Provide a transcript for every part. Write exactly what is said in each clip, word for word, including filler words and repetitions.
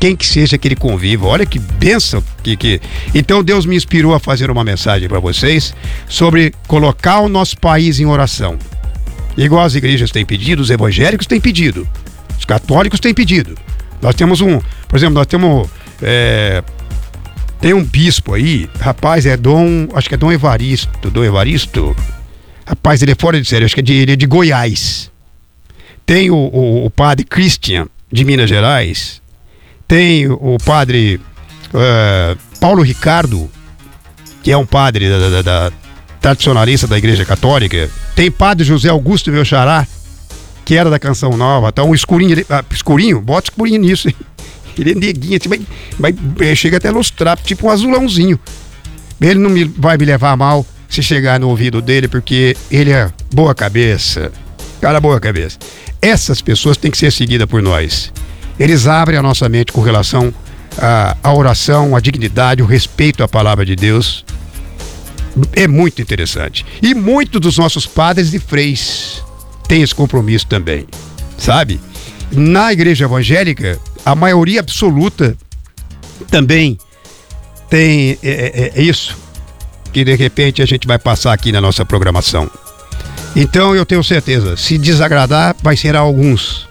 quem que seja que ele conviva. Olha que bênção que, que... Então Deus me inspirou a fazer uma mensagem para vocês sobre colocar o nosso país em oração. Igual as igrejas têm pedido, os evangélicos têm pedido, os católicos têm pedido. Nós temos um, por exemplo, nós temos é, tem um bispo aí, rapaz, é Dom, acho que é Dom Evaristo, Dom Evaristo, rapaz, ele é fora de série, acho que é de, ele é de Goiás. Tem o, o, o padre Christian, de Minas Gerais. Tem o, o padre uh, Paulo Ricardo, que é um padre da, da, da tradicionalista da Igreja Católica. Tem padre José Augusto, meu xará, que era da Canção Nova. Tá um escurinho, ele, ah, escurinho, bota escurinho nisso, hein? Ele é neguinho, assim, vai, vai, chega até nos trapos, tipo um azulãozinho. Ele não me, vai me levar mal se chegar no ouvido dele, porque ele é boa cabeça. Cara, boa cabeça. Essas pessoas têm que ser seguidas por nós. Eles abrem a nossa mente com relação à, à oração, à dignidade, o respeito à palavra de Deus. É muito interessante. E muitos dos nossos padres e freis têm esse compromisso também, sabe? Na igreja evangélica, a maioria absoluta também tem é, é, é isso que de repente a gente vai passar aqui na nossa programação. Então eu tenho certeza, se desagradar vai ser a alguns,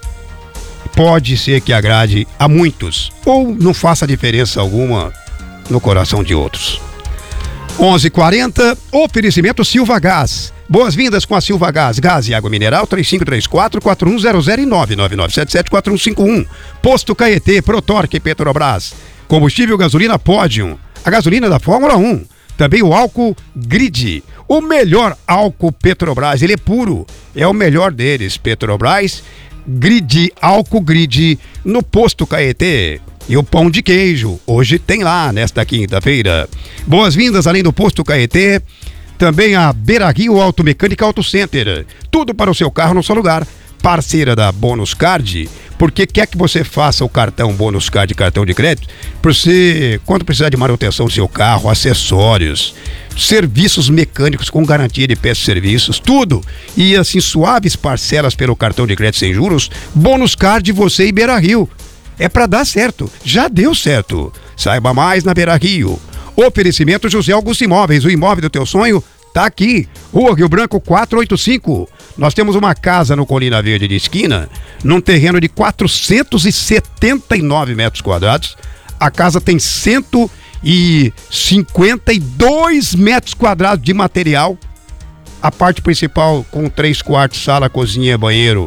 pode ser que agrade a muitos, ou não faça diferença alguma no coração de outros. onze e quarenta, oferecimento Silva Gás. Boas-vindas com a Silva Gás, gás e água mineral, três cinco três quatro, quatro um zero zero e nove nove nove sete sete quatro um cinco um. Posto Caetê, Protorque, Petrobras. Combustível gasolina Podium, a gasolina da Fórmula um. Também o álcool Grid, o melhor álcool Petrobras, ele é puro, é o melhor deles, Petrobras, Grid, álcool Grid, no Posto Caetê. E o pão de queijo, hoje tem lá, nesta quinta-feira. Boas-vindas, além do Posto Caetê, também a Beira Rio Automecânica Auto Center. Tudo para o seu carro no seu lugar. Parceira da Bônus Card, porque quer que você faça o cartão Bônus Card, cartão de crédito, para você, quando precisar de manutenção do seu carro, acessórios, serviços mecânicos com garantia de peças e serviços, tudo. E assim, suaves parcelas pelo cartão de crédito sem juros. Bônus Card, você e Beira Rio. É para dar certo, já deu certo. Saiba mais na Beira Rio. Oferecimento José Augusto Imóveis, o imóvel do teu sonho tá aqui, Rua Rio Branco quatrocentos e oitenta e cinco. Nós temos uma casa no Colina Verde de esquina, num terreno de quatrocentos e setenta e nove metros quadrados. A casa tem cento e cinquenta e dois metros quadrados de material. A parte principal com três quartos, sala, cozinha, banheiro.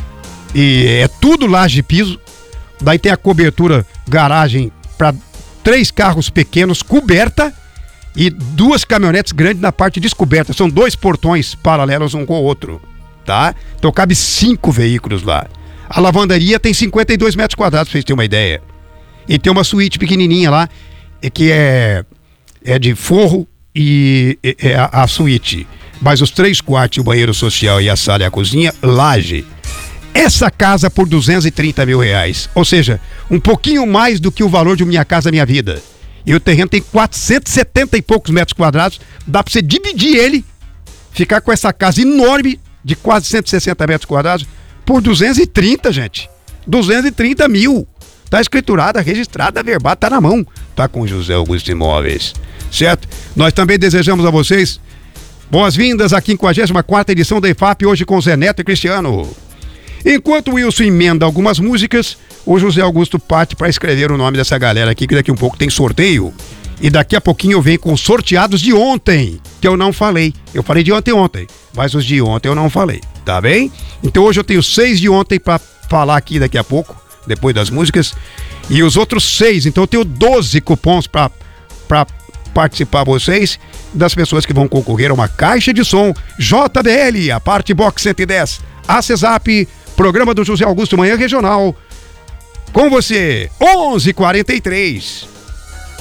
E é tudo laje de piso. Daí tem a cobertura, garagem para três carros pequenos, coberta, e duas caminhonetes grandes na parte descoberta. São dois portões paralelos um com o outro, tá? Então cabe cinco veículos lá. A lavanderia tem cinquenta e dois metros quadrados, pra vocês terem uma ideia. E tem uma suíte pequenininha lá, que é, é de forro e é a, a suíte. Mas os três quartos, o banheiro social e a sala e a cozinha, laje. Essa casa por duzentos e trinta mil reais, ou seja, um pouquinho mais do que o valor de Minha Casa Minha Vida. E o terreno tem quatrocentos e setenta e poucos metros quadrados, dá pra você dividir ele, ficar com essa casa enorme de quase cento e sessenta metros quadrados por duzentos e trinta, gente. duzentos e trinta mil. Tá escriturada, registrada, verbada, tá na mão. Tá com José Augusto Imóveis, certo? Nós também desejamos a vocês boas-vindas à quinquagésima quarta edição da I F A P, hoje com Zé Neto e Cristiano. Enquanto o Wilson emenda algumas músicas, o José Augusto parte para escrever o nome dessa galera aqui, que daqui um pouco tem sorteio. E daqui a pouquinho eu venho com os sorteados de ontem, que eu não falei. Eu falei de ontem ontem, mas os de ontem eu não falei, tá bem? Então hoje eu tenho seis de ontem para falar aqui daqui a pouco, depois das músicas. E os outros seis, então eu tenho doze cupons para para participar vocês, das pessoas que vão concorrer a uma caixa de som J B L, a parte Box cento e dez, a CESAP, programa do José Augusto Manhã Regional. Com você, onze e quarenta e três.